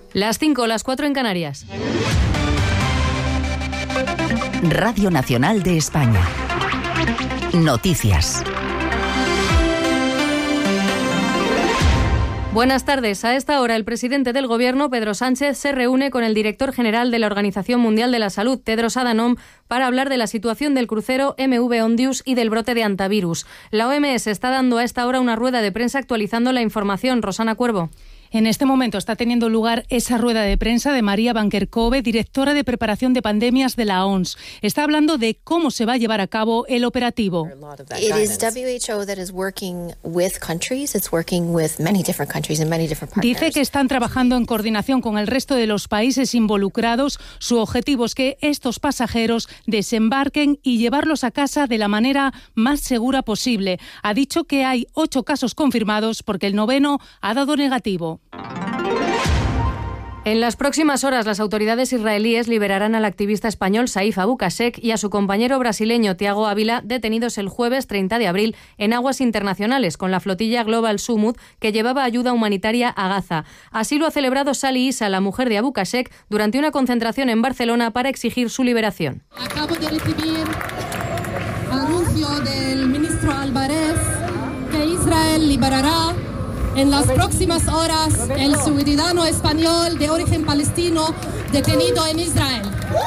Las 5, las 4 en Canarias. Radio Nacional de España. Noticias. Buenas tardes. A esta hora, el presidente del Gobierno, Pedro Sánchez, se reúne con el director general de la Organización Mundial de la Salud, Tedros Adhanom, para hablar de la situación del crucero MV Ondius y del brote de hantavirus. La OMS está dando a esta hora una rueda de prensa actualizando la información. Rosana Cuervo. En este momento está teniendo lugar esa rueda de prensa de María Van Kerkhove, directora de preparación de pandemias de la OMS. Está hablando de cómo se va a llevar a cabo el operativo. Dice que están trabajando en coordinación con el resto de los países involucrados. Su objetivo es que estos pasajeros desembarquen y llevarlos a casa de la manera más segura posible. Ha dicho que hay 8 casos confirmados porque el 9º ha dado negativo. En las próximas horas, las autoridades israelíes liberarán al activista español Saif Abu Qasek y a su compañero brasileño Thiago Ávila, detenidos el jueves 30 de abril en aguas internacionales con la flotilla Global Sumud que llevaba ayuda humanitaria a Gaza. Así lo ha celebrado Sali Issa, la mujer de Abu Qasek, durante una concentración en Barcelona para exigir su liberación. Acabo de recibir anuncio del ministro Álvarez que Israel liberará en las próximas horas el ciudadano español de origen palestino detenido en Israel.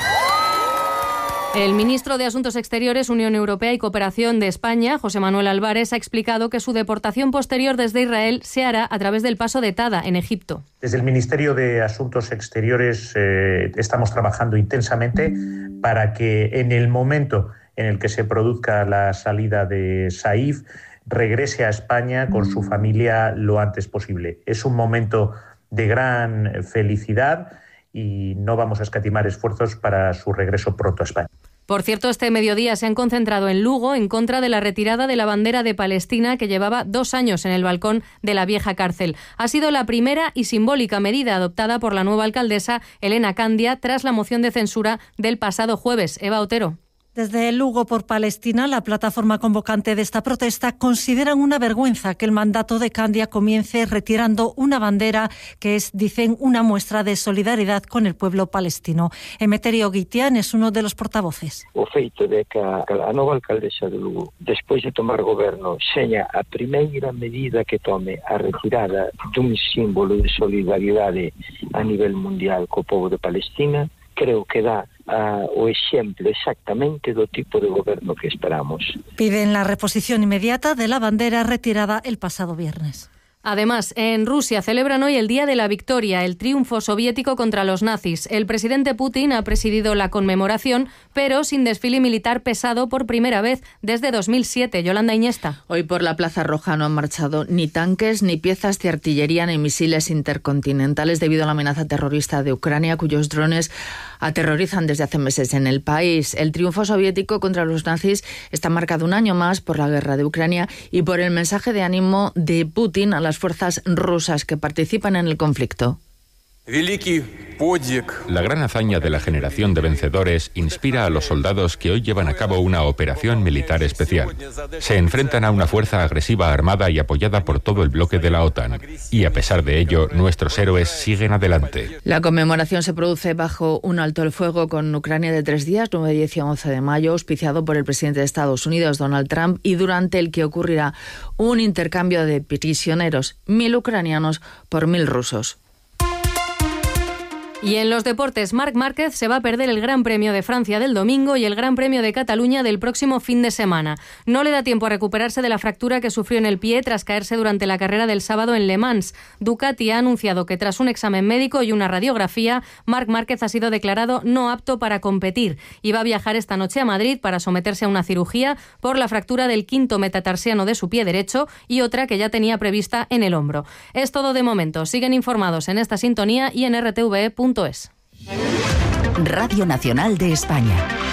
El ministro de Asuntos Exteriores, Unión Europea y Cooperación de España, José Manuel Álvarez, ha explicado que su deportación posterior desde Israel se hará a través del paso de Tada, en Egipto. Desde el Ministerio de Asuntos Exteriores estamos trabajando intensamente para que en el momento en el que se produzca la salida de Saif, regrese a España con su familia lo antes posible. Es un momento de gran felicidad y no vamos a escatimar esfuerzos para su regreso pronto a España. Por cierto, este mediodía se han concentrado en Lugo en contra de la retirada de la bandera de Palestina que llevaba 2 años en el balcón de la vieja cárcel. Ha sido la primera y simbólica medida adoptada por la nueva alcaldesa Elena Candia tras la moción de censura del pasado jueves. Eva Otero. Desde Lugo por Palestina, la plataforma convocante de esta protesta consideran una vergüenza que el mandato de Candia comience retirando una bandera que es, dicen, una muestra de solidaridad con el pueblo palestino. Emeterio Guitián es uno de los portavoces. O feito de que a nova alcaldesa de Lugo, despois de tomar goberno, seña a primeira medida que tome a retirada dun símbolo de solidaridade a nivel mundial co povo de Palestina, creo que dá o exemplo exactamente do tipo de goberno que esperamos. Piden la reposición inmediata de la bandera retirada el pasado viernes. Además, en Rusia celebran hoy el Día de la Victoria, el triunfo soviético contra los nazis. El presidente Putin ha presidido la conmemoración, pero sin desfile militar pesado por primera vez desde 2007. Yolanda Iñesta. Hoy por la Plaza Roja no han marchado ni tanques, ni piezas de artillería, ni misiles intercontinentales debido a la amenaza terrorista de Ucrania, cuyos drones aterrorizan desde hace meses en el país. El triunfo soviético contra los nazis está marcado un año más por la guerra de Ucrania y por el mensaje de ánimo de Putin a las fuerzas rusas que participan en el conflicto. La gran hazaña de la generación de vencedores inspira a los soldados que hoy llevan a cabo una operación militar especial. Se enfrentan a una fuerza agresiva armada y apoyada por todo el bloque de la OTAN. Y a pesar de ello, nuestros héroes siguen adelante. La conmemoración se produce bajo un alto el fuego con Ucrania de 3 días, 9, 10 y 11 de mayo, auspiciado por el presidente de Estados Unidos, Donald Trump, y durante el que ocurrirá un intercambio de prisioneros, 1.000 ucranianos por 1.000 rusos. Y en los deportes, Marc Márquez se va a perder el Gran Premio de Francia del domingo y el Gran Premio de Cataluña del próximo fin de semana. No le da tiempo a recuperarse de la fractura que sufrió en el pie tras caerse durante la carrera del sábado en Le Mans. Ducati ha anunciado que tras un examen médico y una radiografía, Marc Márquez ha sido declarado no apto para competir y va a viajar esta noche a Madrid para someterse a una cirugía por la fractura del quinto metatarsiano de su pie derecho y otra que ya tenía prevista en el hombro. Es todo de momento. Siguen informados en esta sintonía y en rtve.es. Radio Nacional de España.